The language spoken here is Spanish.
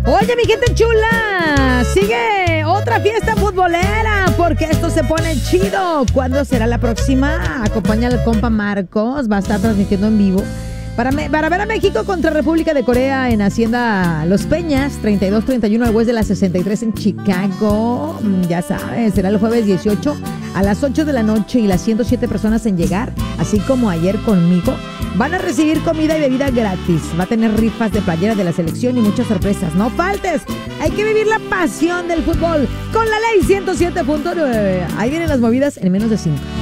Oye, mi gente chula, sigue otra fiesta futbolera porque esto se pone chido. ¿Cuándo será la próxima? Acompaña al compa Marcos, va a estar transmitiendo en vivo para ver a México contra República de Corea en Hacienda Los Peñas, 32-31 al West de la 63 en Chicago. Ya sabes, será el jueves 18 a las 8 de la noche y las 107 personas en llegar, así como ayer conmigo, van a recibir comida y bebida gratis. Va a tener rifas de playera de la selección y muchas sorpresas. No faltes, hay que vivir la pasión del fútbol con la ley 107.9. Ahí vienen las movidas en menos de 5.